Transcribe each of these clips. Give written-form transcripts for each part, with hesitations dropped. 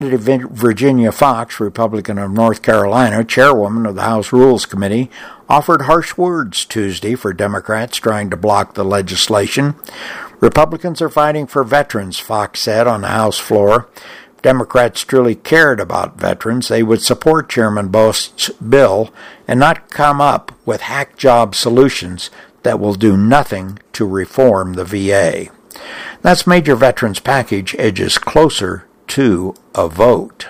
Virginia Foxx, Republican of North Carolina, chairwoman of the House Rules Committee, offered harsh words Tuesday for Democrats trying to block the legislation. Republicans are fighting for veterans, Foxx said on the House floor. If Democrats truly cared about veterans, they would support Chairman Bost's bill and not come up with hack job solutions that will do nothing to reform the VA. That's major veterans package edges closer to a vote.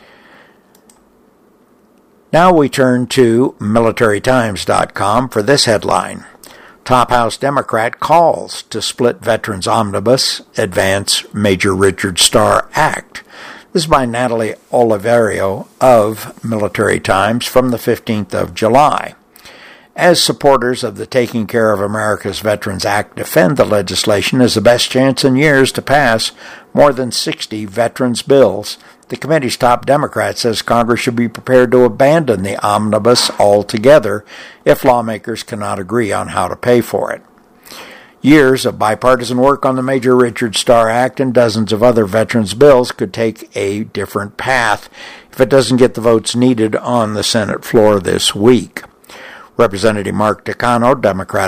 Now we turn to MilitaryTimes.com for this headline. Top House Democrat calls to split Veterans Omnibus, advance Major Richard Starr Act. This is by Natalie Oliverio of Military Times from the 15th of July. As supporters of the Taking Care of America's Veterans Act defend the legislation as the best chance in years to pass more than 60 veterans bills, the committee's top Democrat says Congress should be prepared to abandon the omnibus altogether if lawmakers cannot agree on how to pay for it. Years of bipartisan work on the Major Richard Starr Act and dozens of other veterans bills could take a different path if it doesn't get the votes needed on the Senate floor this week. Representative Mark Takano, Democrat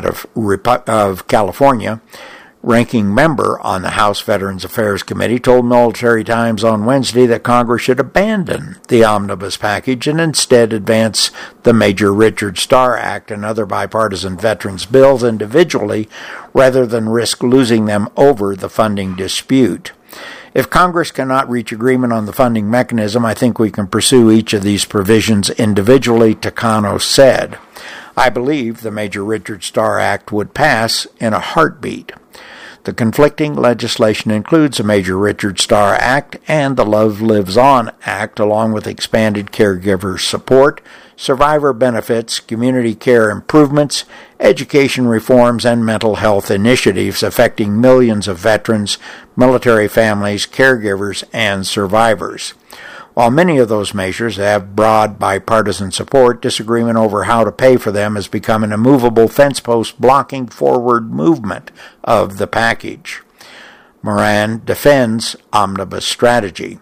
of California, ranking member on the House Veterans Affairs Committee, told Military Times on Wednesday that Congress should abandon the omnibus package and instead advance the Major Richard Starr Act and other bipartisan veterans bills individually rather than risk losing them over the funding dispute. If Congress cannot reach agreement on the funding mechanism, I think we can pursue each of these provisions individually, Takano said. I believe the Major Richard Starr Act would pass in a heartbeat. The conflicting legislation includes the Major Richard Starr Act and the Love Lives On Act, along with expanded caregiver support, survivor benefits, community care improvements, education reforms, and mental health initiatives affecting millions of veterans, military families, caregivers, and survivors. While many of those measures have broad bipartisan support, disagreement over how to pay for them has become an immovable fence post blocking forward movement of the package. Moran defends omnibus strategy.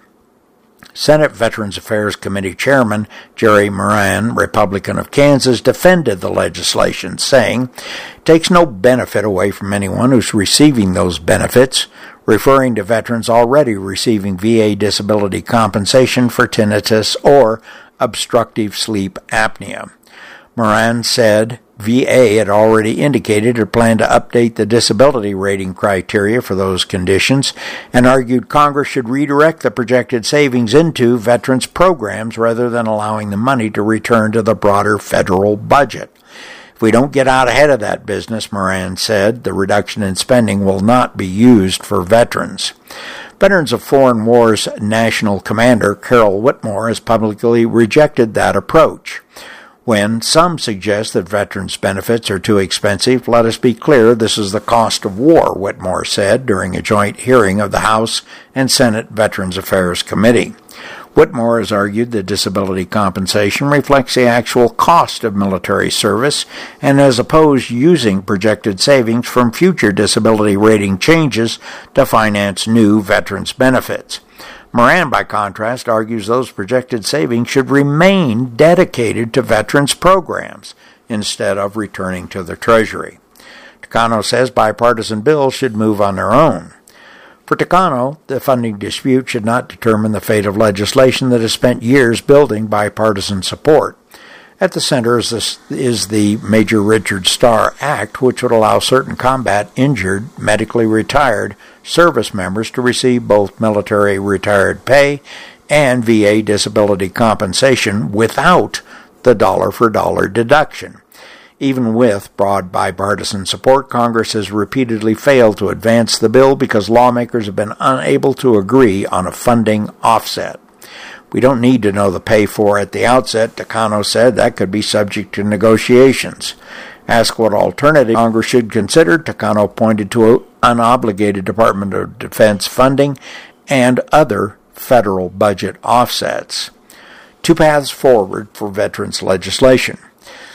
Senate Veterans Affairs Committee Chairman Jerry Moran, Republican of Kansas, defended the legislation, saying, "It takes no benefit away from anyone who's receiving those benefits," referring to veterans already receiving VA disability compensation for tinnitus or obstructive sleep apnea. Moran said VA had already indicated it planned to update the disability rating criteria for those conditions and argued Congress should redirect the projected savings into veterans programs rather than allowing the money to return to the broader federal budget. If we don't get out ahead of that business, Moran said, the reduction in spending will not be used for veterans. Veterans of Foreign Wars National Commander Carol Whitmore has publicly rejected that approach. When some suggest that veterans' benefits are too expensive, let us be clear this is the cost of war, Whitmore said during a joint hearing of the House and Senate Veterans Affairs Committee. Whitmore has argued that disability compensation reflects the actual cost of military service and has opposed using projected savings from future disability rating changes to finance new veterans' benefits. Moran, by contrast, argues those projected savings should remain dedicated to veterans programs instead of returning to the Treasury. Takano says bipartisan bills should move on their own. For Takano, the funding dispute should not determine the fate of legislation that has spent years building bipartisan support. At the center is the Major Richard Starr Act, which would allow certain combat injured, medically retired service members to receive both military retired pay and VA disability compensation without the dollar-for-dollar deduction. Even with broad bipartisan support, Congress has repeatedly failed to advance the bill because lawmakers have been unable to agree on a funding offset. We don't need to know the pay for at the outset, Takano said. That could be subject to negotiations. Asked what alternative Congress should consider, Takano pointed to unobligated Department of Defense funding and other federal budget offsets. Two paths forward for veterans legislation.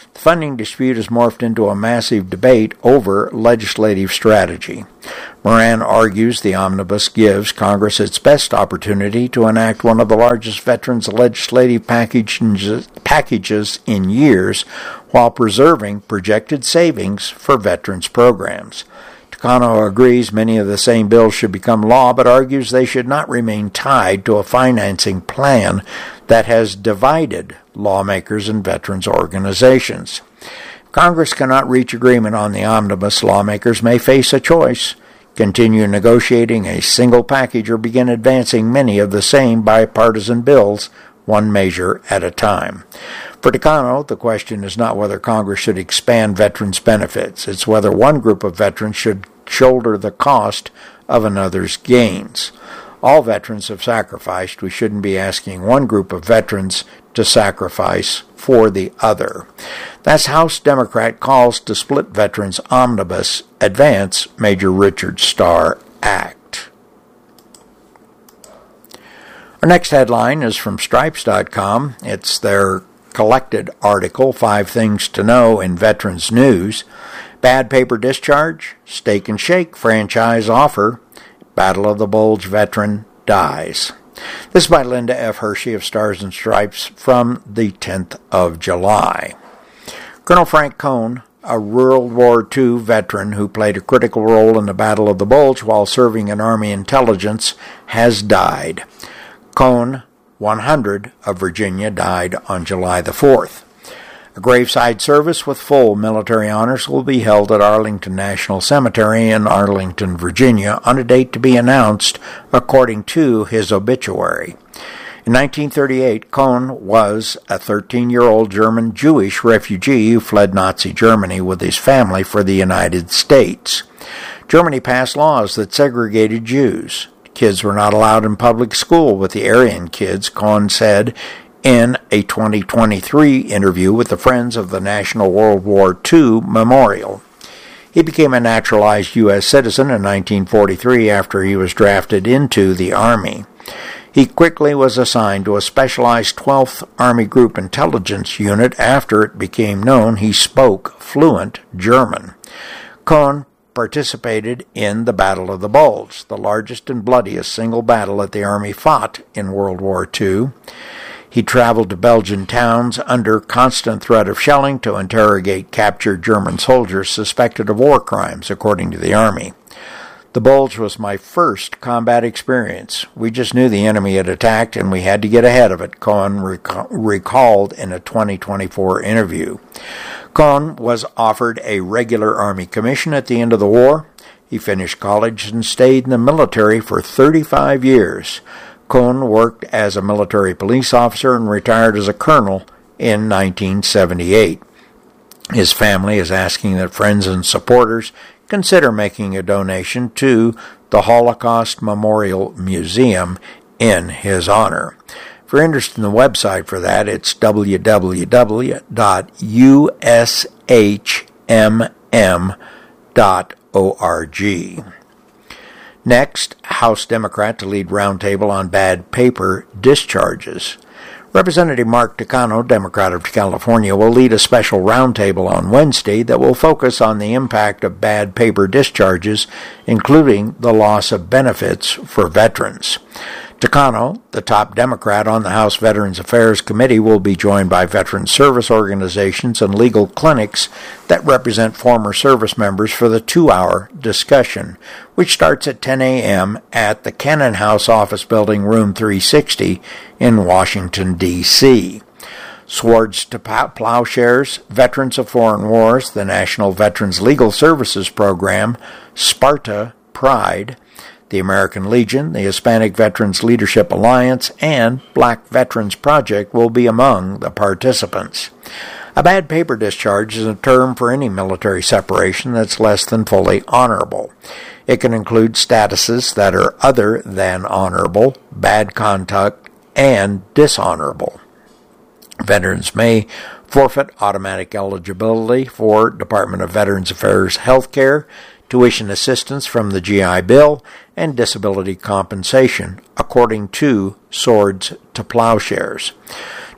The funding dispute has morphed into a massive debate over legislative strategy. Moran argues the omnibus gives Congress its best opportunity to enact one of the largest veterans legislative packages in years while preserving projected savings for veterans programs. Takano agrees many of the same bills should become law, but argues they should not remain tied to a financing plan that has divided lawmakers and veterans organizations. If Congress cannot reach agreement on the omnibus, lawmakers may face a choice: continue negotiating a single package or begin advancing many of the same bipartisan bills, one measure at a time. For Takano, the question is not whether Congress should expand veterans' benefits. It's whether one group of veterans should shoulder the cost of another's gains. All veterans have sacrificed. We shouldn't be asking one group of veterans to sacrifice for the other. That's House Democrat calls to split veterans omnibus, advance Major Richard Starr Act. Our next headline is from Stripes.com. It's their collected article, 5 Things to Know in Veterans News. Bad paper discharge, Steak and Shake franchise offer, Battle of the Bulge veteran dies. This is by Linda F. Hershey of Stars and Stripes from the 10th of July. Colonel Frank Cohn, a World War II veteran who played a critical role in the Battle of the Bulge while serving in Army intelligence, has died. Cohn, 100, of Virginia, died on July the 4th. A graveside service with full military honors will be held at Arlington National Cemetery in Arlington, Virginia, on a date to be announced according to his obituary. In 1938, Cohn was a 13-year-old German Jewish refugee who fled Nazi Germany with his family for the United States. Germany passed laws that segregated Jews. Kids were not allowed in public school with the Aryan kids, Cohn said in a 2023 interview with the Friends of the National World War II Memorial. He became a naturalized U.S. citizen in 1943 after he was drafted into the Army. He quickly was assigned to a specialized 12th Army Group Intelligence Unit after it became known he spoke fluent German. Cohn participated in the Battle of the Bulge, the largest and bloodiest single battle that the Army fought in World War II. He traveled to Belgian towns under constant threat of shelling to interrogate captured German soldiers suspected of war crimes, according to the Army. The Bulge was my first combat experience. We just knew the enemy had attacked and we had to get ahead of it, Cohn recalled in a 2024 interview. Cohn was offered a regular Army commission at the end of the war. He finished college and stayed in the military for 35 years. Cohn worked as a military police officer and retired as a colonel in 1978. His family is asking that friends and supporters consider making a donation to the Holocaust Memorial Museum in his honor. If you're interested in the website for that, it's www.ushmm.org. Next, House Democrat to lead roundtable on bad paper discharges. Representative Mark Takano, Democrat of California, will lead a special roundtable on Wednesday that will focus on the impact of bad paper discharges, including the loss of benefits for veterans. Takano, the top Democrat on the House Veterans Affairs Committee, will be joined by veteran service organizations and legal clinics that represent former service members for the 2-hour discussion, which starts at 10 a.m. at the Cannon House Office Building, Room 360 in Washington, D.C. Swords to Plowshares, Veterans of Foreign Wars, the National Veterans Legal Services Program, Sparta Pride, the American Legion, the Hispanic Veterans Leadership Alliance, and Black Veterans Project will be among the participants. A bad paper discharge is a term for any military separation that's less than fully honorable. It can include statuses that are other than honorable, bad conduct, and dishonorable. Veterans may forfeit automatic eligibility for Department of Veterans Affairs health care, tuition assistance from the GI Bill, and disability compensation, according to Swords to Plowshares.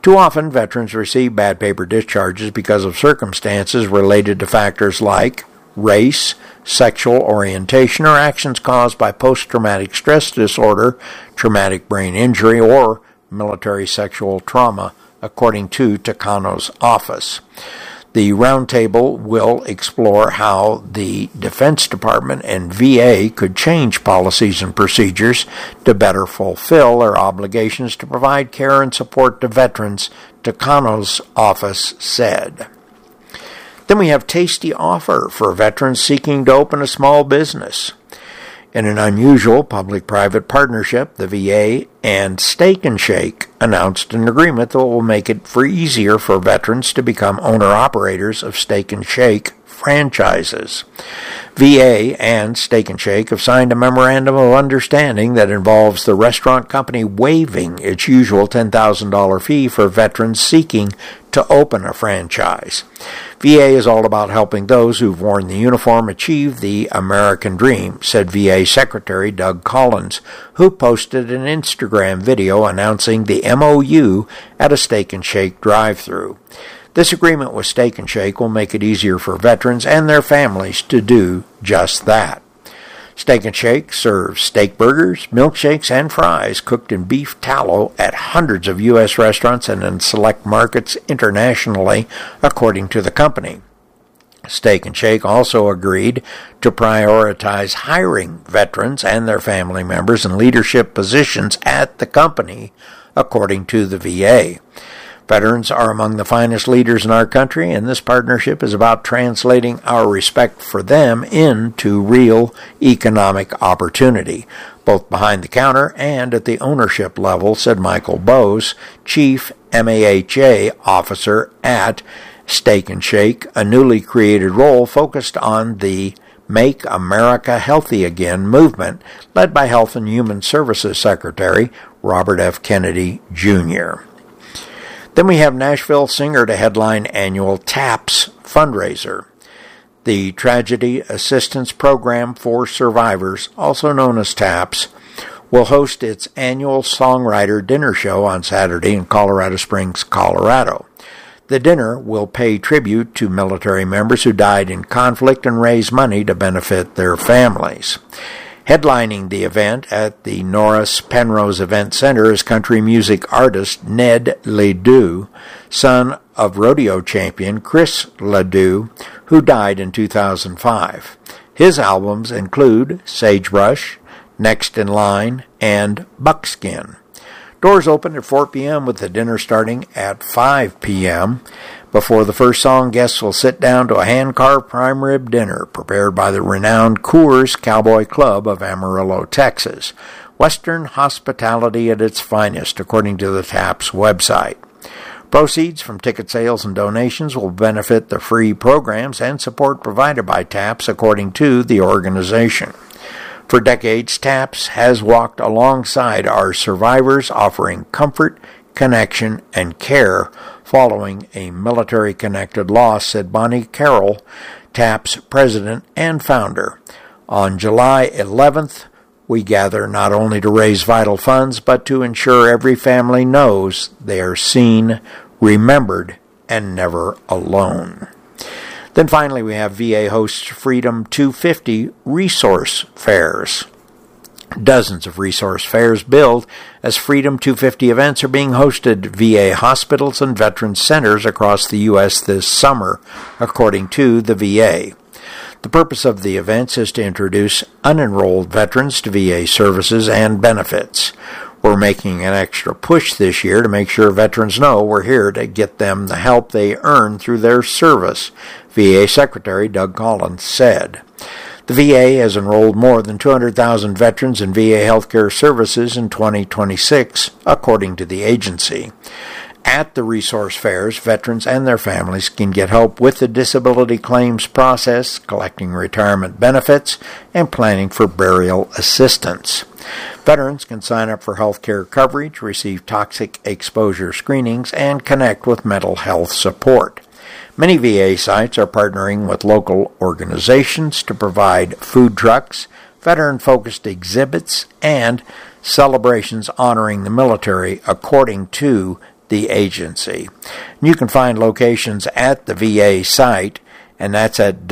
Too often, veterans receive bad paper discharges because of circumstances related to factors like race, sexual orientation, or actions caused by post-traumatic stress disorder, traumatic brain injury, or military sexual trauma, according to Takano's office. The roundtable will explore how the Defense Department and VA could change policies and procedures to better fulfill their obligations to provide care and support to veterans, Takano's office said. Then we have tasty offer for veterans seeking to open a small business. In an unusual public-private partnership, the VA and Steak 'n Shake announced an agreement that will make it easier for veterans to become owner-operators of Steak 'n Shake franchises. VA and Steak 'n Shake have signed a memorandum of understanding that involves the restaurant company waiving its usual $10,000 fee for veterans seeking to open a franchise. VA is all about helping those who've worn the uniform achieve the American dream, said VA Secretary Doug Collins, who posted an Instagram video announcing the MOU at a Steak 'n Shake drive-thru. This agreement with Steak 'n Shake will make it easier for veterans and their families to do just that. Steak 'n Shake serves steak burgers, milkshakes, and fries cooked in beef tallow at hundreds of U.S. restaurants and in select markets internationally, according to the company. Steak 'n Shake also agreed to prioritize hiring veterans and their family members in leadership positions at the company, according to the VA. Veterans are among the finest leaders in our country, and this partnership is about translating our respect for them into real economic opportunity, both behind the counter and at the ownership level, said Michael Bowes, Chief MAHA Officer at Steak 'n Shake, a newly created role focused on the Make America Healthy Again movement, led by Health and Human Services Secretary Robert F. Kennedy, Jr. Then we have Nashville singer to headline annual TAPS fundraiser. The Tragedy Assistance Program for Survivors, also known as TAPS, will host its annual songwriter dinner show on Saturday in Colorado Springs, Colorado. The dinner will pay tribute to military members who died in conflict and raise money to benefit their families. Headlining the event at the Norris Penrose Event Center is country music artist Ned Ledoux, son of rodeo champion Chris Ledoux, who died in 2005. His albums include Sagebrush, Next in Line, and Buckskin. Doors open at 4 p.m. with the dinner starting at 5 p.m. Before the first song, guests will sit down to a hand-carved prime rib dinner prepared by the renowned Coors Cowboy Club of Amarillo, Texas. Western hospitality at its finest, according to the TAPS website. Proceeds from ticket sales and donations will benefit the free programs and support provided by TAPS, according to the organization. For decades, TAPS has walked alongside our survivors, offering comfort, connection, and care following a military-connected loss, said Bonnie Carroll, TAPS president and founder. On July 11th, we gather not only to raise vital funds, but to ensure every family knows they are seen, remembered, and never alone. Then finally, we have VA hosts Freedom 250 resource fairs. Dozens of resource fairs billed as Freedom 250 events are being hosted at VA hospitals and veterans centers across the U.S. this summer, according to the VA. The purpose of the events is to introduce unenrolled veterans to VA services and benefits. We're making an extra push this year to make sure veterans know we're here to get them the help they earn through their service, VA Secretary Doug Collins said. The VA has enrolled more than 200,000 veterans in VA healthcare services in 2026, according to the agency. At the resource fairs, veterans and their families can get help with the disability claims process, collecting retirement benefits, and planning for burial assistance. Veterans can sign up for health care coverage, receive toxic exposure screenings, and connect with mental health support. Many VA sites are partnering with local organizations to provide food trucks, veteran-focused exhibits, and celebrations honoring the military, according to the agency. You can find locations at the VA site, and that's at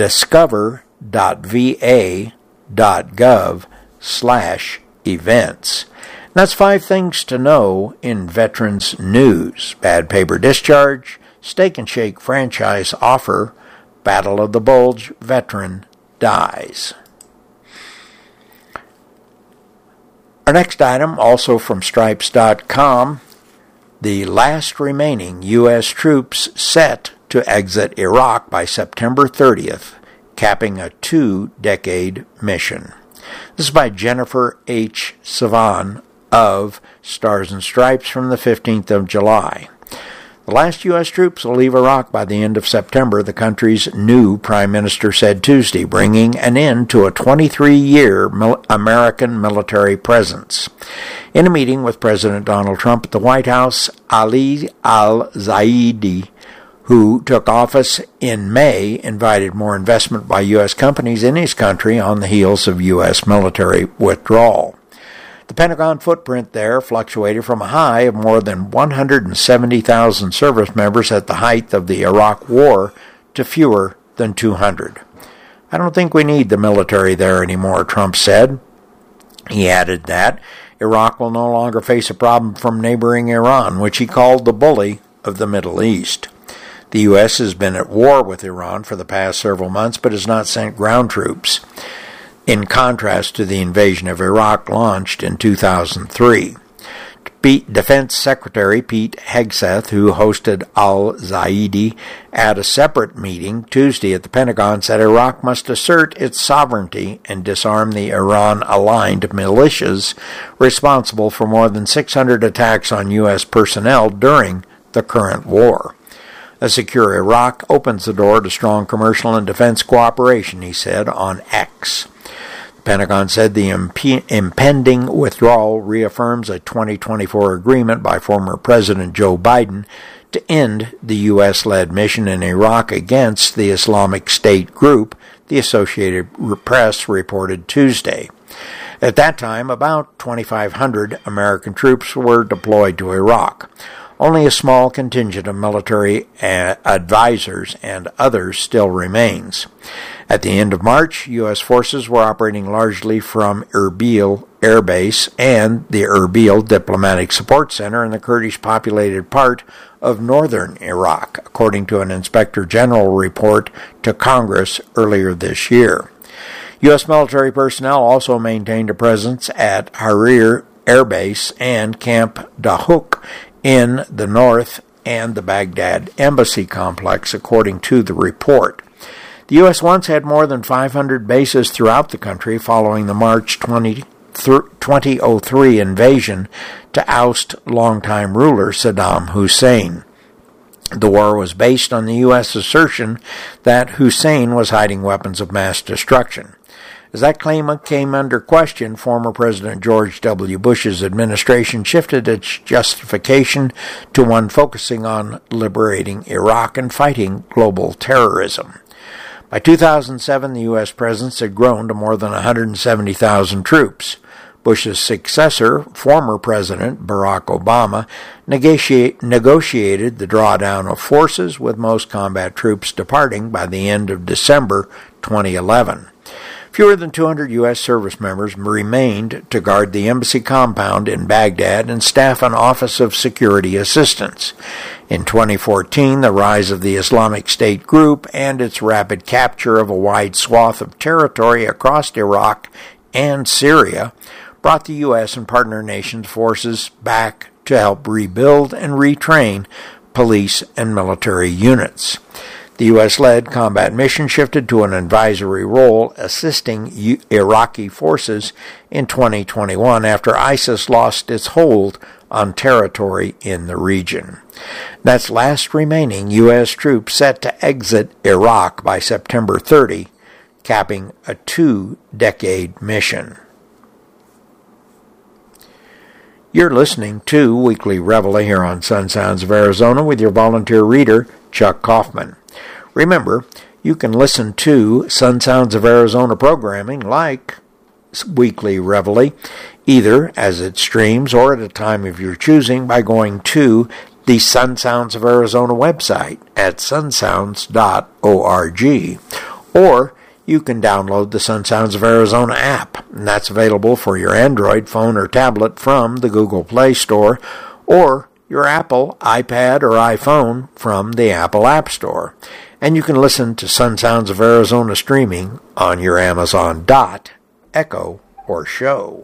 discover.va.gov/events. That's 5 things to know in veterans news. Bad paper discharge, Steak and Shake franchise offer, Battle of the Bulge veteran dies. Our next item, also from Stripes.com, the last remaining U.S. troops set to exit Iraq by September 30th, capping a 2-decade mission. This is by Jennifer H. Savan of Stars and Stripes from the 15th of July. The last U.S. troops will leave Iraq by the end of September, the country's new prime minister said Tuesday, bringing an end to a 23-year American military presence. In a meeting with President Donald Trump at the White House, Ali al-Zaidi, who took office in May, invited more investment by U.S. companies in his country on the heels of U.S. military withdrawal. The Pentagon footprint there fluctuated from a high of more than 170,000 service members at the height of the Iraq War to fewer than 200. I don't think we need the military there anymore, Trump said. He added that Iraq will no longer face a problem from neighboring Iran, which he called the bully of the Middle East. The U.S. has been at war with Iran for the past several months, but has not sent ground troops, in contrast to the invasion of Iraq launched in 2003. Defense Secretary Pete Hegseth, who hosted al-Zaidi at a separate meeting Tuesday at the Pentagon, said Iraq must assert its sovereignty and disarm the Iran-aligned militias responsible for more than 600 attacks on U.S. personnel during the current war. A secure Iraq opens the door to strong commercial and defense cooperation, he said on X. The Pentagon said the impending withdrawal reaffirms a 2024 agreement by former President Joe Biden to end the U.S.-led mission in Iraq against the Islamic State group, the Associated Press reported Tuesday. At that time, about 2,500 American troops were deployed to Iraq. Only a small contingent of military advisors and others still remains. At the end of March, U.S. forces were operating largely from Erbil Air Base and the Erbil Diplomatic Support Center in the Kurdish-populated part of northern Iraq, according to an Inspector General report to Congress earlier this year. U.S. military personnel also maintained a presence at Harir Air Base and Camp Dahouk in the north and the Baghdad Embassy complex, according to the report. The U.S. once had more than 500 bases throughout the country following the March 2003 invasion to oust longtime ruler Saddam Hussein. The war was based on the U.S. assertion that Hussein was hiding weapons of mass destruction. As that claim came under question, former President George W. Bush's administration shifted its justification to one focusing on liberating Iraq and fighting global terrorism. By 2007, the U.S. presence had grown to more than 170,000 troops. Bush's successor, former President Barack Obama, negotiated the drawdown of forces, with most combat troops departing by the end of December 2011. Fewer than 200 U.S. service members remained to guard the embassy compound in Baghdad and staff an Office of Security Assistance. In 2014, the rise of the Islamic State group and its rapid capture of a wide swath of territory across Iraq and Syria brought the U.S. and partner nations forces back to help rebuild and retrain police and military units. The U.S.-led combat mission shifted to an advisory role, assisting Iraqi forces in 2021 after ISIS lost its hold on territory in the region. That's last remaining U.S. troops set to exit Iraq by September 30, capping a 2-decade mission. You're listening to Weekly Reveille here on Sun Sounds of Arizona with your volunteer reader, Chuck Kaufman. Remember, you can listen to Sun Sounds of Arizona programming like Weekly Reveille either as it streams or at a time of your choosing by going to the Sun Sounds of Arizona website at sunsounds.org, or you can download the Sun Sounds of Arizona app, and that's available for your Android phone or tablet from the Google Play Store, or your Apple, iPad, or iPhone from the Apple App Store. And you can listen to Sun Sounds of Arizona streaming on your Amazon Dot, Echo, or Show.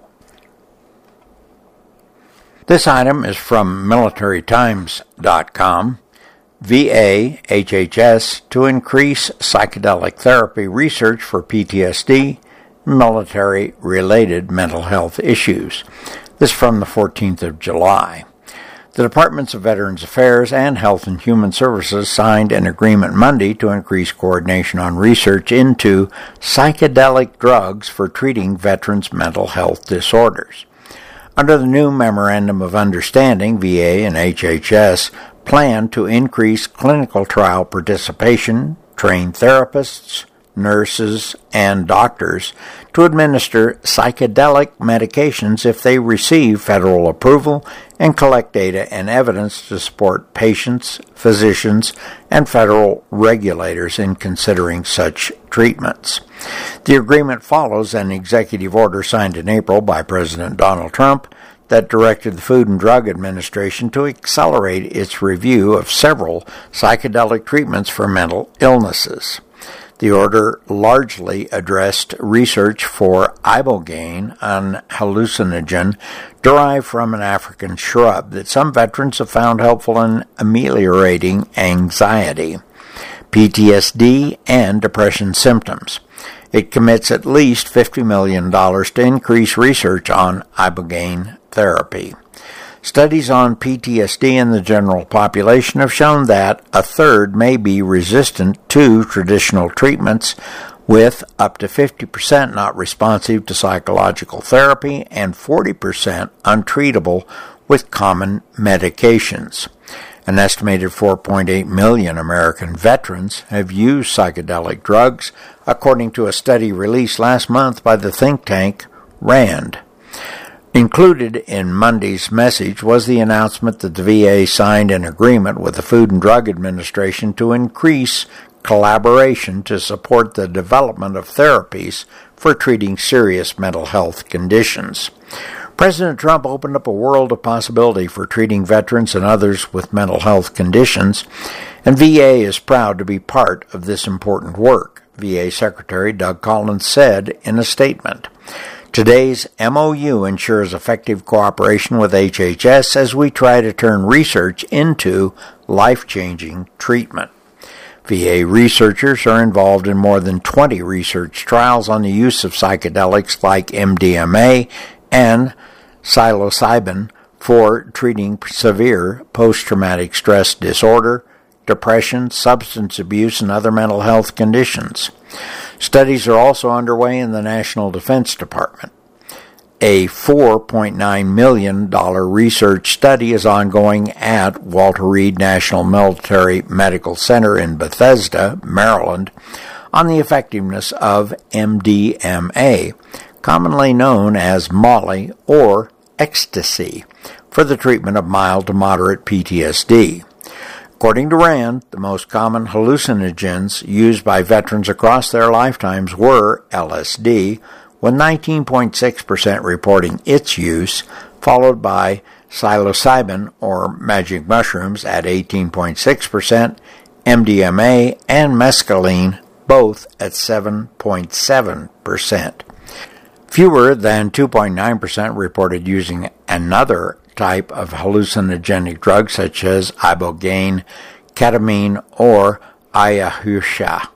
This item is from MilitaryTimes.com. VA, HHS, to increase psychedelic therapy research for PTSD and military-related mental health issues. This is from the 14th of July. The Departments of Veterans Affairs and Health and Human Services signed an agreement Monday to increase coordination on research into psychedelic drugs for treating veterans' mental health disorders. Under the new Memorandum of Understanding, VA and HHS plan to increase clinical trial participation, train therapists, nurses, and doctors to administer psychedelic medications if they receive federal approval and collect data and evidence to support patients, physicians, and federal regulators in considering such treatments. The agreement follows an executive order signed in April by President Donald Trump that directed the Food and Drug Administration to accelerate its review of several psychedelic treatments for mental illnesses. The order largely addressed research for ibogaine, an hallucinogen derived from an African shrub that some veterans have found helpful in ameliorating anxiety, PTSD, and depression symptoms. It commits at least $50 million to increase research on ibogaine therapy. Studies on PTSD in the general population have shown that a third may be resistant to traditional treatments, with up to 50% not responsive to psychological therapy and 40% untreatable with common medications. An estimated 4.8 million American veterans have used psychedelic drugs, according to a study released last month by the think tank RAND. Included in Monday's message was the announcement that the VA signed an agreement with the Food and Drug Administration to increase collaboration to support the development of therapies for treating serious mental health conditions. President Trump opened up a world of possibility for treating veterans and others with mental health conditions, and VA is proud to be part of this important work, VA Secretary Doug Collins said in a statement. Today's MOU ensures effective cooperation with HHS as we try to turn research into life-changing treatment. VA researchers are involved in more than 20 research trials on the use of psychedelics like MDMA and psilocybin for treating severe post-traumatic stress disorder, depression, substance abuse, and other mental health conditions. Studies are also underway in the National Defense Department. A $4.9 million research study is ongoing at Walter Reed National Military Medical Center in Bethesda, Maryland, on the effectiveness of MDMA, commonly known as Molly or ecstasy, for the treatment of mild to moderate PTSD. According to RAND, the most common hallucinogens used by veterans across their lifetimes were LSD, with 19.6% reporting its use, followed by psilocybin or magic mushrooms at 18.6%, MDMA and mescaline both at 7.7%. Fewer than 2.9% reported using another type of hallucinogenic drugs such as ibogaine, ketamine, or ayahuasca.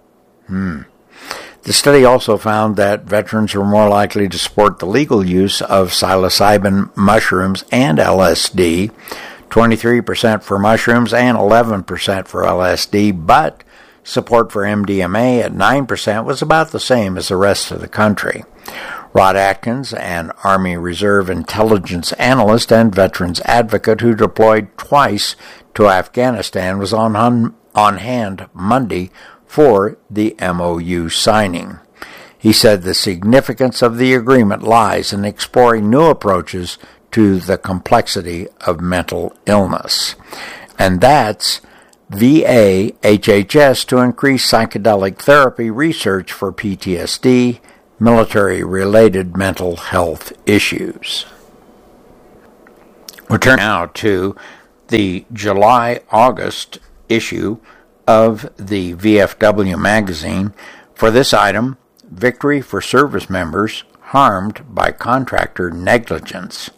The study also found that veterans were more likely to support the legal use of psilocybin mushrooms and LSD, 23% for mushrooms and 11% for LSD, but support for MDMA at 9% was about the same as the rest of the country. Rod Atkins, an Army Reserve intelligence analyst and veterans advocate who deployed twice to Afghanistan, was on hand Monday for the MOU signing. He said the significance of the agreement lies in exploring new approaches to the complexity of mental illness. And that's VA HHS to increase psychedelic therapy research for PTSD, military-related mental health issues. We'll turn now to the July-August issue of the VFW magazine. For this item, Victory for Service Members Harmed by Contractor Negligence.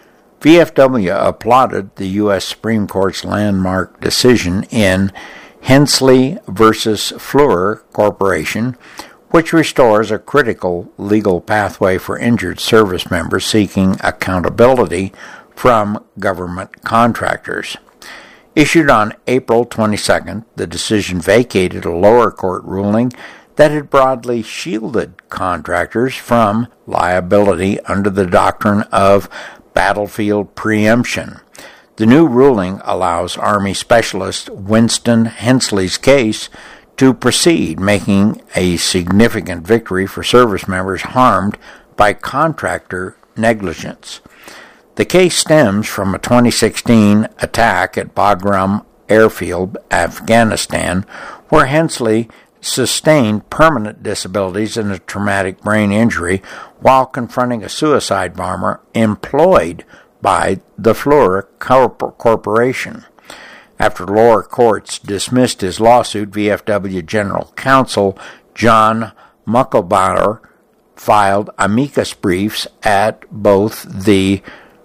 VFW applauded the U.S. Supreme Court's landmark decision in Hensley v. Fluor Corporation, which restores a critical legal pathway for injured service members seeking accountability from government contractors. Issued on April 22nd, the decision vacated a lower court ruling that had broadly shielded contractors from liability under the doctrine of battlefield preemption. The new ruling allows Army Specialist Winston Hensley's case to proceed, making a significant victory for service members harmed by contractor negligence. The case stems from a 2016 attack at Bagram Airfield, Afghanistan, where Hensley sustained permanent disabilities and a traumatic brain injury while confronting a suicide bomber employed by the Fluor Corporation. After lower courts dismissed his lawsuit, VFW General Counsel John Mucklebauer filed amicus briefs at both the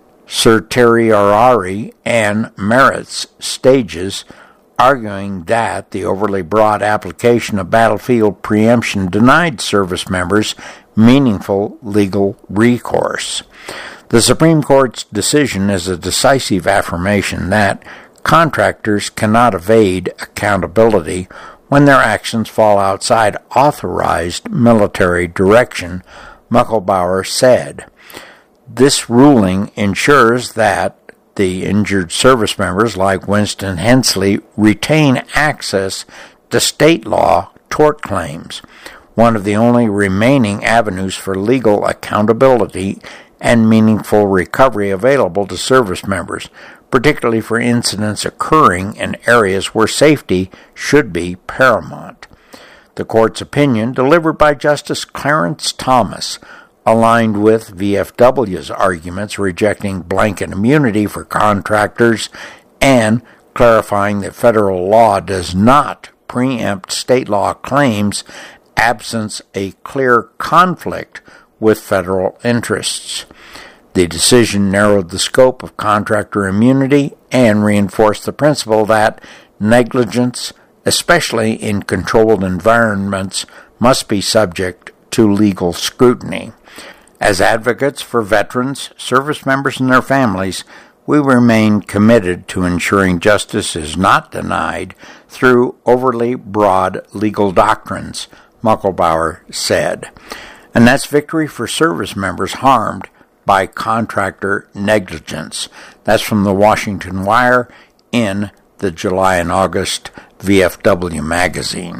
certiorari and merits stages, arguing that the overly broad application of battlefield preemption denied service members meaningful legal recourse. The Supreme Court's decision is a decisive affirmation that contractors cannot evade accountability when their actions fall outside authorized military direction, Mucklebauer said. This ruling ensures that the injured service members like Winston Hensley retain access to state law tort claims, one of the only remaining avenues for legal accountability and meaningful recovery available to service members, particularly for incidents occurring in areas where safety should be paramount. The court's opinion, delivered by Justice Clarence Thomas, aligned with VFW's arguments rejecting blanket immunity for contractors and clarifying that federal law does not preempt state law claims absent a clear conflict with federal interests. The decision narrowed the scope of contractor immunity and reinforced the principle that negligence, especially in controlled environments, must be subject to legal scrutiny. As advocates for veterans, service members, and their families, we remain committed to ensuring justice is not denied through overly broad legal doctrines, Mucklebauer said. And that's victory for service members harmed by contractor negligence. That's from the Washington Wire in the July and August VFW magazine.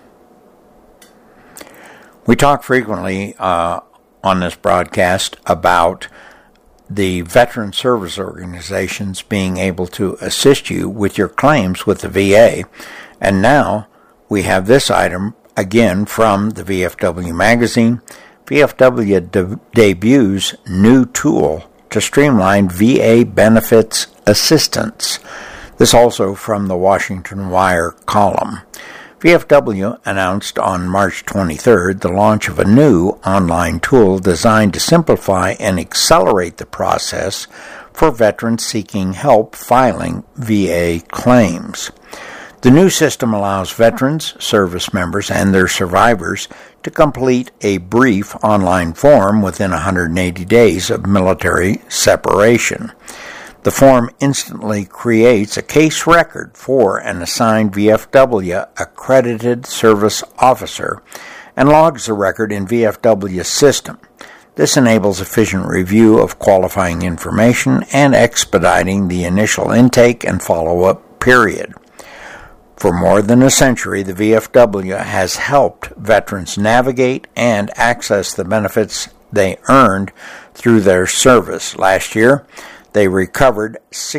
We talk frequently on this broadcast about the veteran service organizations being able to assist you with your claims with the VA. And now we have this item again from the VFW magazine. VFW debuts new tool to streamline VA benefits assistance. This also from the Washington Wire column. VFW announced on March 23rd the launch of a new online tool designed to simplify and accelerate the process for veterans seeking help filing VA claims. The new system allows veterans, service members, and their survivors to complete a brief online form within 180 days of military separation. The form instantly creates a case record for an assigned VFW accredited service officer and logs the record in VFW's system. This enables efficient review of qualifying information and expediting the initial intake and follow-up period. For more than a century, the VFW has helped veterans navigate and access the benefits they earned through their service. Last year, they recovered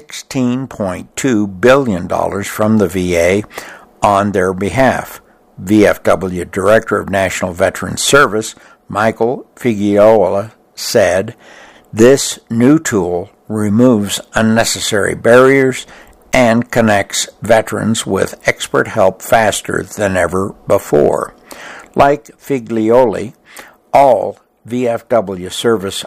$16.2 billion from the VA on their behalf. VFW Director of National Veterans Service, Michael Figueroa, said, "This new tool removes unnecessary barriers and connects veterans with expert help faster than ever before." Like Figlioli, all VFW service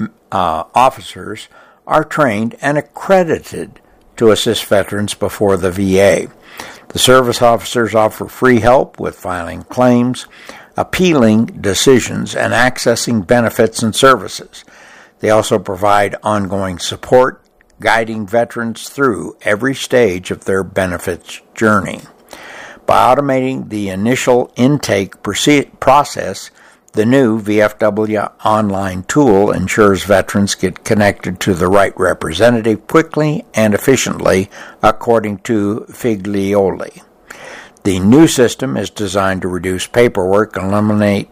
officers are trained and accredited to assist veterans before the VA. The service officers offer free help with filing claims, appealing decisions, and accessing benefits and services. They also provide ongoing support, guiding veterans through every stage of their benefits journey. By automating the initial intake process, the new VFW online tool ensures veterans get connected to the right representative quickly and efficiently, according to Figlioli. The new system is designed to reduce paperwork, eliminate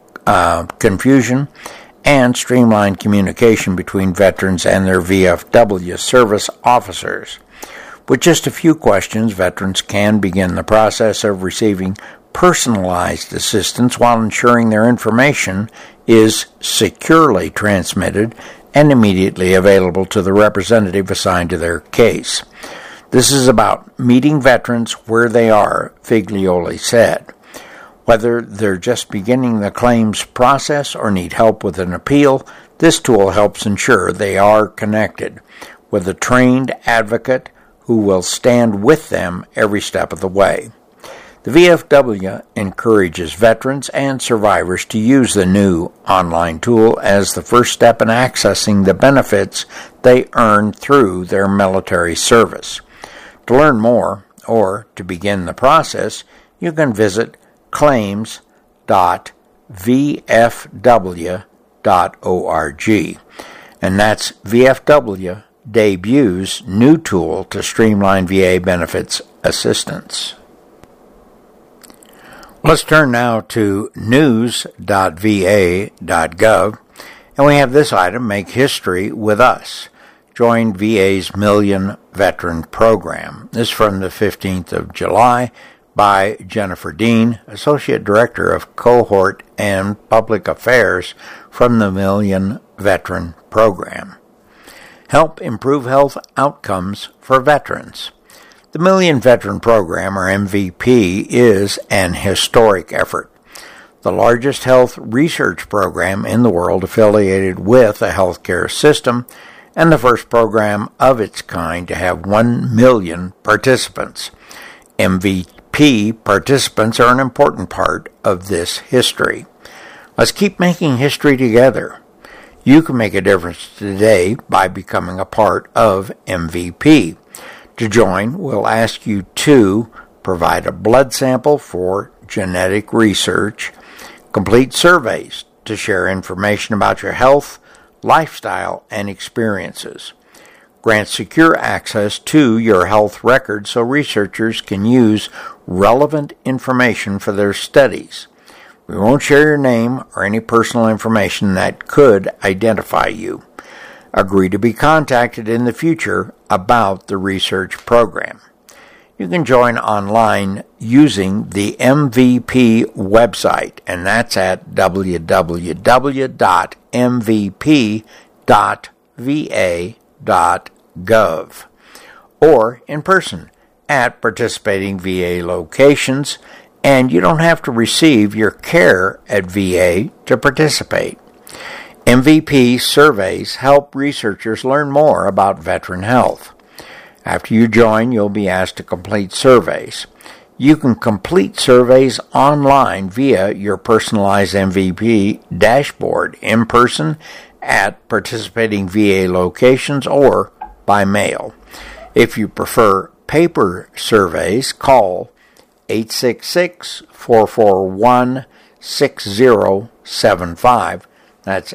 confusion, and streamline communication between veterans and their VFW service officers. With just a few questions, veterans can begin the process of receiving personalized assistance while ensuring their information is securely transmitted and immediately available to the representative assigned to their case. This is about meeting veterans where they are, Figlioli said. Whether they're just beginning the claims process or need help with an appeal, this tool helps ensure they are connected with a trained advocate who will stand with them every step of the way. The VFW encourages veterans and survivors to use the new online tool as the first step in accessing the benefits they earn through their military service. To learn more or to begin the process, you can visit claims.vfw.org. And that's VFW debuts new tool to streamline VA benefits assistance. Let's turn now to news.va.gov, and we have this item, Make History with Us. Join VA's Million Veteran Program. This is from the 15th of July by Jennifer Dean, Associate Director of Cohort and Public Affairs from the Million Veteran Program. Help improve health outcomes for veterans. The Million Veteran Program, or MVP, is an historic effort. The largest health research program in the world affiliated with a healthcare system, and the first program of its kind to have 1 million participants. MVP participants are an important part of this history. Let's keep making history together. You can make a difference today by becoming a part of MVP. To join, we'll ask you to provide a blood sample for genetic research, complete surveys to share information about your health, lifestyle, and experiences, grant secure access to your health records so researchers can use relevant information for their studies. We won't share your name or any personal information that could identify you. Agree to be contacted in the future about the research program. You can join online using the MVP website, and that's at www.mvp.va.gov, or in person at participating VA locations, and you don't have to receive your care at VA to participate. MVP surveys help researchers learn more about veteran health. After you join, you'll be asked to complete surveys. You can complete surveys online via your personalized MVP dashboard, in person at participating VA locations, or by mail. If you prefer paper surveys, call 866-441-6075. That's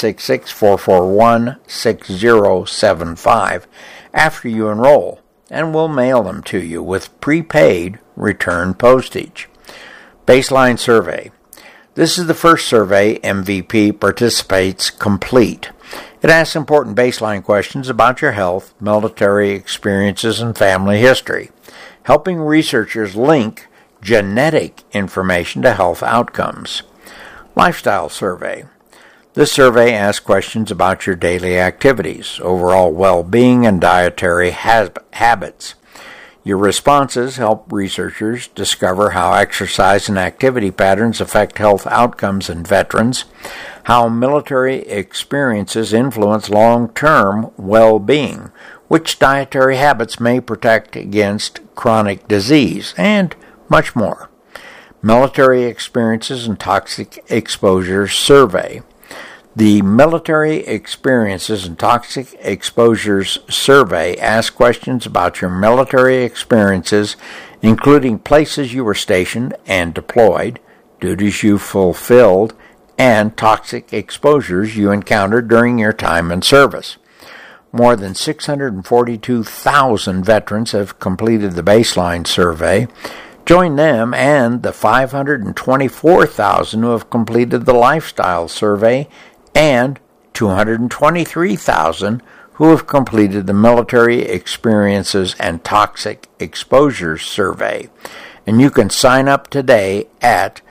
866-441-6075 after you enroll, and we'll mail them to you with prepaid return postage. Baseline survey. This is the first survey MVP participates complete. It asks important baseline questions about your health, military experiences, and family history, helping researchers link genetic information to health outcomes. Lifestyle survey. This survey asks questions about your daily activities, overall well-being, and dietary habits. Your responses help researchers discover how exercise and activity patterns affect health outcomes in veterans, how military experiences influence long-term well-being, which dietary habits may protect against chronic disease, and much more. Military Experiences and Toxic Exposure Survey. The Military Experiences and Toxic Exposures Survey asks questions about your military experiences, including places you were stationed and deployed, duties you fulfilled, and toxic exposures you encountered during your time in service. More than 642,000 veterans have completed the baseline survey. Join them and the 524,000 who have completed the lifestyle survey and 223,000 who have completed the Military Experiences and Toxic Exposures Survey. And you can sign up today at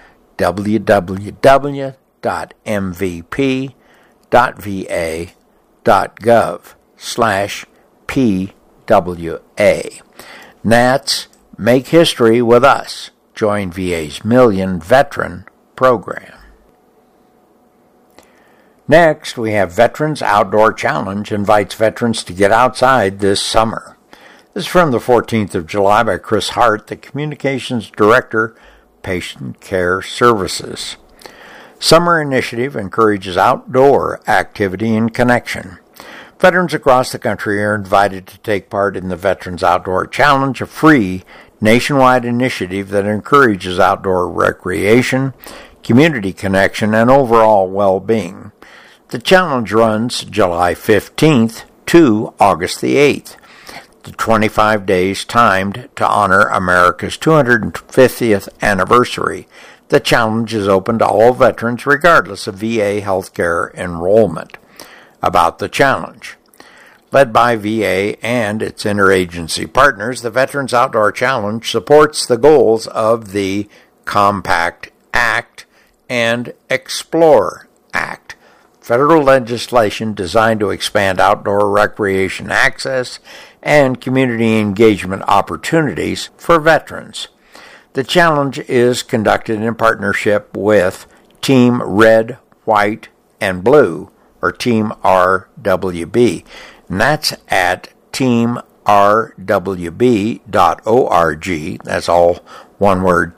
www.mvp.va.gov/PWA. That's Make History with Us. Join VA's Million Veteran Program. Next, we have Veterans Outdoor Challenge invites veterans to get outside this summer. This is from the 14th of July by Chris Hart, the Communications Director, Patient Care Services. Summer Initiative encourages outdoor activity and connection. Veterans across the country are invited to take part in the Veterans Outdoor Challenge, a free nationwide initiative that encourages outdoor recreation, community connection, and overall well-being. The challenge runs July 15th to August the 8th. The 25 days timed to honor America's 250th anniversary. The challenge is open to all veterans regardless of VA healthcare enrollment. About the challenge. Led by VA and its interagency partners, the Veterans Outdoor Challenge supports the goals of the Compact Act and Explore Act, federal legislation designed to expand outdoor recreation access and community engagement opportunities for veterans. The challenge is conducted in partnership with Team Red, White, and Blue, or Team RWB, and that's at teamrwb.org. That's all one word,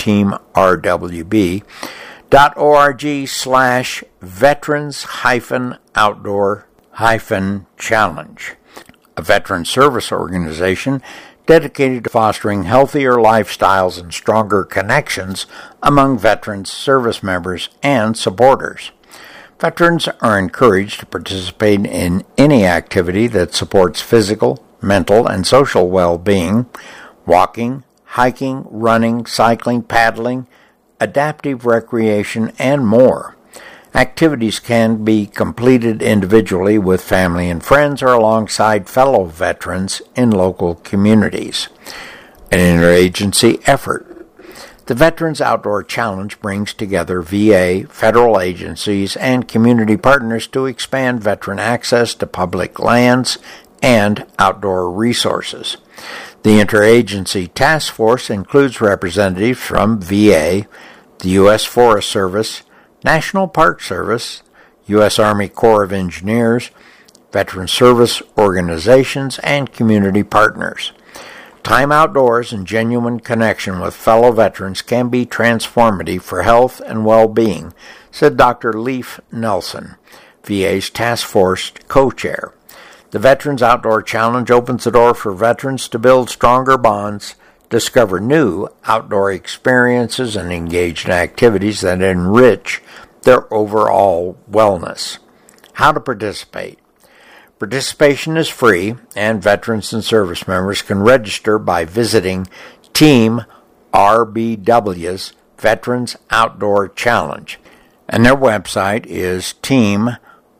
teamrwb.org/veterans-outdoor-challenge, a veteran service organization dedicated to fostering healthier lifestyles and stronger connections among veterans, service members, and supporters. Veterans are encouraged to participate in any activity that supports physical, mental, and social well-being, walking, hiking, running, cycling, paddling, adaptive recreation, and more. Activities can be completed individually with family and friends or alongside fellow veterans in local communities. An interagency effort. The Veterans Outdoor Challenge brings together VA, federal agencies, and community partners to expand veteran access to public lands and outdoor resources. The Interagency Task Force includes representatives from VA, the U.S. Forest Service, National Park Service, U.S. Army Corps of Engineers, veteran service organizations, and community partners. Time outdoors and genuine connection with fellow veterans can be transformative for health and well-being, said Dr. Leif Nelson, VA's Task Force co-chair. The Veterans Outdoor Challenge opens the door for veterans to build stronger bonds, discover new outdoor experiences, and engage in activities that enrich their overall wellness. How to participate. Participation is free, and veterans and service members can register by visiting Team RBW's Veterans Outdoor Challenge. And their website is Team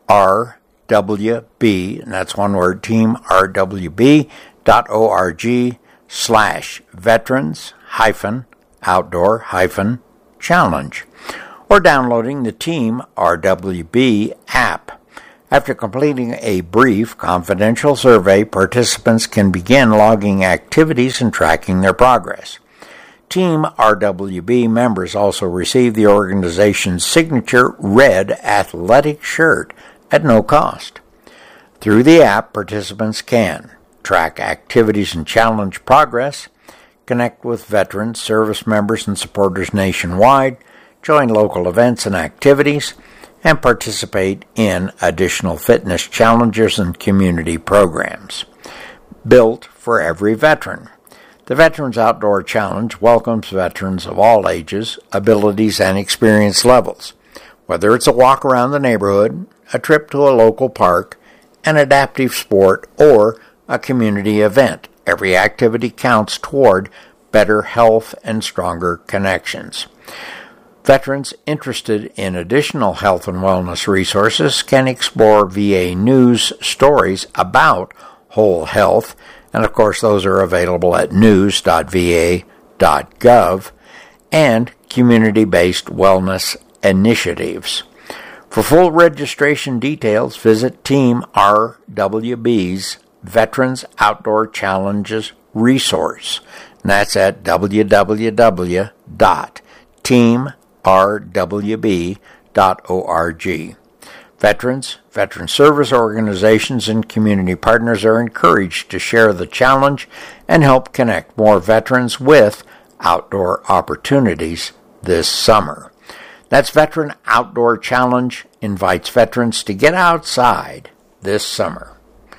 RWB, and that's one word, teamrwb.org/veterans-outdoor-challenge, or downloading the Team RWB app. After completing a brief, confidential survey, participants can begin logging activities and tracking their progress. Team RWB members also receive the organization's signature red athletic shirt at no cost. Through the app, participants can track activities and challenge progress, connect with veterans, service members, and supporters nationwide, join local events and activities, and participate in additional fitness challenges and community programs. Built for every veteran, the Veterans Outdoor Challenge welcomes veterans of all ages, abilities, and experience levels. Whether it's a walk around the neighborhood, a trip to a local park, an adaptive sport, or a community event, every activity counts toward better health and stronger connections. Veterans interested in additional health and wellness resources can explore VA news stories about whole health, and of course those are available at news.va.gov, and community-based wellness initiatives. For full registration details, visit Team RWB's Veterans Outdoor Challenges resource, and that's at www.teamrwb.org. Veterans, veteran service organizations, and community partners are encouraged to share the challenge and help connect more veterans with outdoor opportunities this summer. That's Veteran Outdoor Challenge invites veterans to get outside this summer.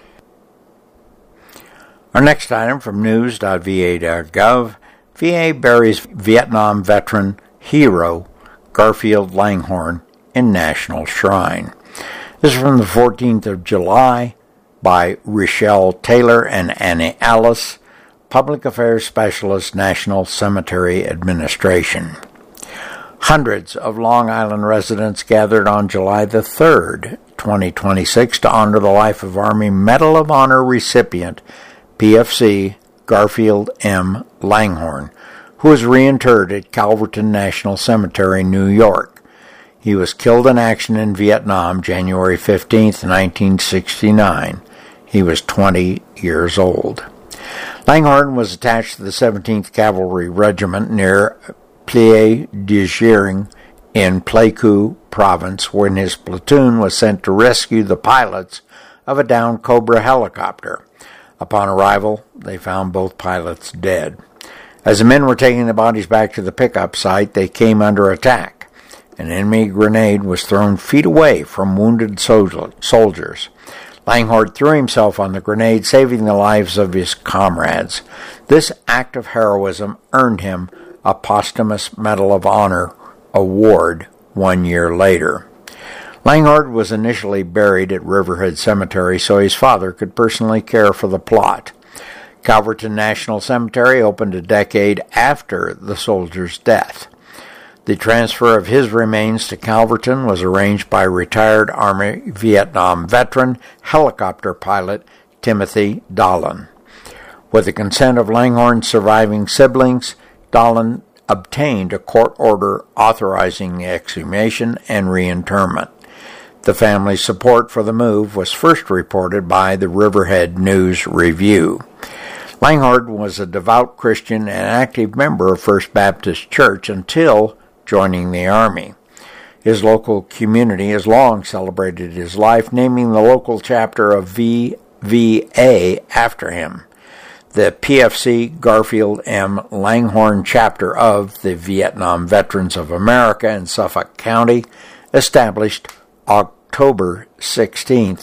Our next item from news.va.gov, VA buries Vietnam veteran hero Garfield Langhorne in National Shrine. This is from the 14th of July by Rochelle Taylor and Annie Alice, Public Affairs Specialist, National Cemetery Administration. Hundreds of Long Island residents gathered on July the 3rd, 2026, to honor the Life of Army Medal of Honor recipient, PFC Garfield M. Langhorne, who was reinterred at Calverton National Cemetery, New York. He was killed in action in Vietnam January 15, 1969. He was 20 years old. Langhorne was attached to the 17th Cavalry Regiment near Plie-de-Giering in Pleiku Province when his platoon was sent to rescue the pilots of a downed Cobra helicopter. Upon arrival, they found both pilots dead. As the men were taking the bodies back to the pickup site, they came under attack. An enemy grenade was thrown feet away from wounded soldiers. Langhorne threw himself on the grenade, saving the lives of his comrades. This act of heroism earned him a posthumous Medal of Honor award 1 year later. Langhorne was initially buried at Riverhead Cemetery so his father could personally care for the plot. Calverton National Cemetery opened a decade after the soldier's death. The transfer of his remains to Calverton was arranged by retired Army Vietnam veteran helicopter pilot Timothy Dolan. With the consent of Langhorne's surviving siblings, Dolan obtained a court order authorizing the exhumation and reinterment. The family's support for the move was first reported by the Riverhead News Review. Langhorne was a devout Christian and active member of First Baptist Church until joining the Army. His local community has long celebrated his life, naming the local chapter of VVA after him. The PFC Garfield M. Langhorne chapter of the Vietnam Veterans of America in Suffolk County, established October 16,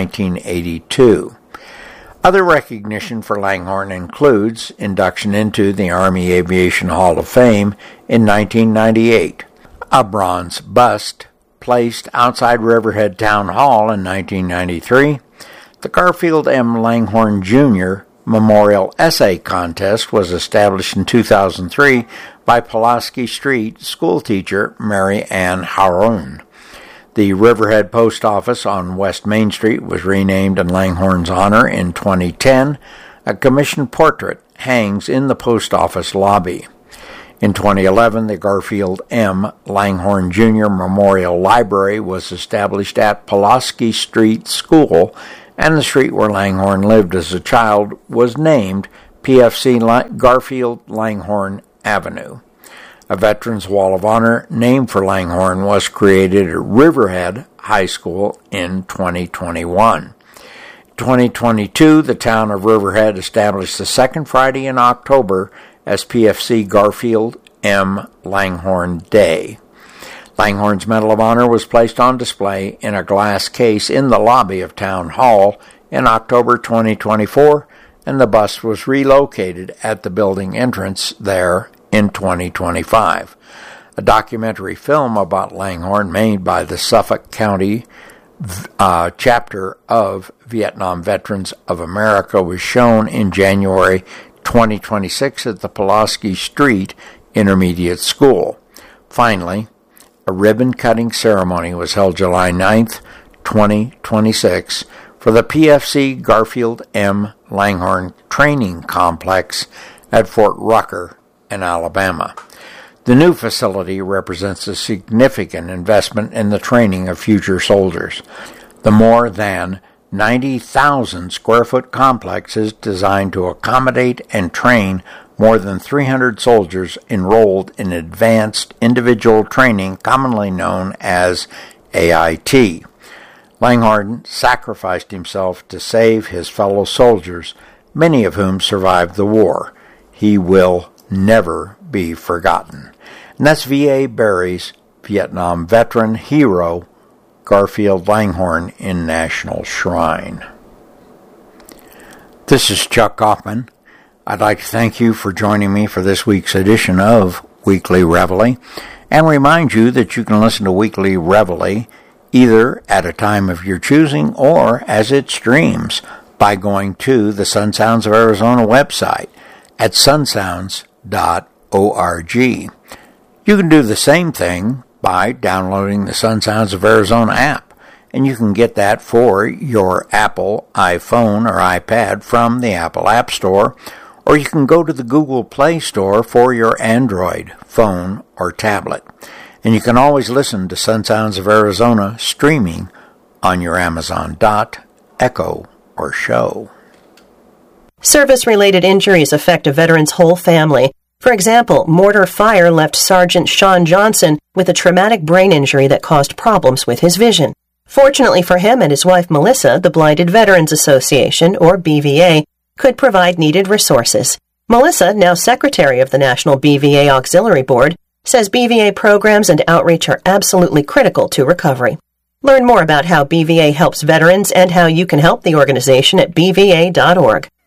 1982. Other recognition for Langhorne includes induction into the Army Aviation Hall of Fame in 1998, a bronze bust placed outside Riverhead Town Hall in 1993, the Garfield M. Langhorne Jr. Memorial Essay Contest was established in 2003 by Pulaski Street schoolteacher Mary Ann Haroun. The Riverhead Post Office on West Main Street was renamed in Langhorne's honor in 2010. A commissioned portrait hangs in the post office lobby. In 2011, the Garfield M. Langhorne Jr. Memorial Library was established at Pulaski Street School, and the street where Langhorne lived as a child was named PFC Garfield Langhorne Avenue. A Veterans Wall of Honor named for Langhorne was created at Riverhead High School in 2021. In 2022, the town of Riverhead established the second Friday in October as PFC Garfield M. Langhorne Day. Langhorne's Medal of Honor was placed on display in a glass case in the lobby of Town Hall in October 2024, and the bust was relocated at the building entrance there in 2025. A documentary film about Langhorne made by the Suffolk County chapter of Vietnam Veterans of America was shown in January 2026 at the Pulaski Street Intermediate School. Finally, a ribbon-cutting ceremony was held July 9th, 2026 for the PFC Garfield M. Langhorne Training Complex at Fort Rucker in Alabama. The new facility represents a significant investment in the training of future soldiers. The more than 90,000 square foot complex is designed to accommodate and train more than 300 soldiers enrolled in advanced individual training, commonly known as AIT. Langhorne sacrificed himself to save his fellow soldiers, many of whom survived the war. He will never be forgotten. And that's V.A. Barry's Vietnam veteran hero, Garfield Langhorne in National Shrine. This is Chuck Kaufman. I'd like to thank you for joining me for this week's edition of Weekly Reveille, and remind you that you can listen to Weekly Reveille either at a time of your choosing or as it streams by going to the Sun Sounds of Arizona website at sunsounds.org. You can do the same thing by downloading the Sun Sounds of Arizona app, and you can get that for your Apple iPhone or iPad from the Apple App Store, or you can go to the Google Play Store for your Android phone or tablet. And you can always listen to Sun Sounds of Arizona streaming on your Amazon Dot, Echo, or Show. Service-related injuries affect a veteran's whole family. For example, mortar fire left Sergeant Sean Johnson with a traumatic brain injury that caused problems with his vision. Fortunately for him and his wife Melissa, the Blinded Veterans Association, or BVA, could provide needed resources. Melissa, now secretary of the National BVA Auxiliary Board, says BVA programs and outreach are absolutely critical to recovery. Learn more about how BVA helps veterans and how you can help the organization at bva.org.